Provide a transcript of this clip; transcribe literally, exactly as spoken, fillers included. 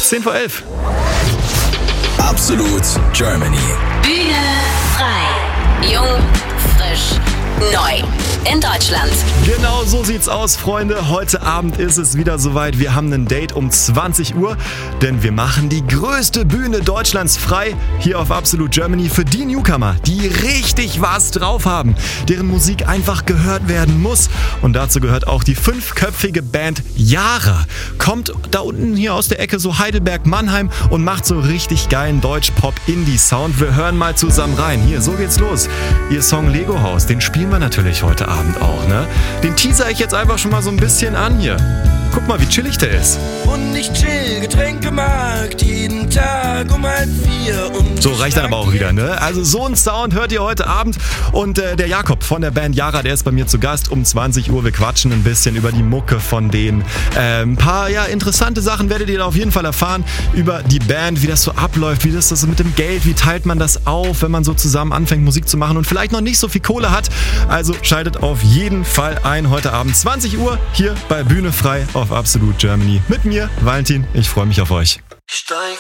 zehn vor elf. Absolut Germany. Bühne frei. Jung, frisch, neu. In Deutschland. Genau so sieht's aus, Freunde. Heute Abend ist es wieder soweit. Wir haben ein Date um zwanzig Uhr, denn wir machen die größte Bühne Deutschlands frei hier auf Absolut Germany für die Newcomer, die richtig was drauf haben, deren Musik einfach gehört werden muss. Und dazu gehört auch die fünfköpfige Band Yara. Kommt da unten hier aus der Ecke so Heidelberg-Mannheim und macht so richtig geilen Deutsch-Pop-Indie-Sound. Wir hören mal zusammen rein. Hier, so geht's los. Ihr Song Lego Haus, den spielen wir natürlich heute Abend auch, ne? Den teaser ich jetzt einfach schon mal so ein bisschen an hier. Guck mal, wie chillig der ist. Und ich chill, Getränkemarkt, jeden Tag um halb vier. Und so reicht dann aber auch wieder, ne? Also so ein Sound hört ihr heute Abend. Und äh, der Jakob von der Band Yara, der ist bei mir zu Gast um zwanzig Uhr. Wir quatschen ein bisschen über die Mucke von denen. Äh, ein paar ja, interessante Sachen werdet ihr da auf jeden Fall erfahren über die Band, wie das so abläuft, wie das so mit dem Geld, wie teilt man das auf, wenn man so zusammen anfängt Musik zu machen und vielleicht noch nicht so viel Kohle hat. Also schaltet auf jeden Fall ein heute Abend zwanzig Uhr hier bei Bühne frei auf Absolut Germany mit mir, Valentin. Ich freue mich auf euch. Steig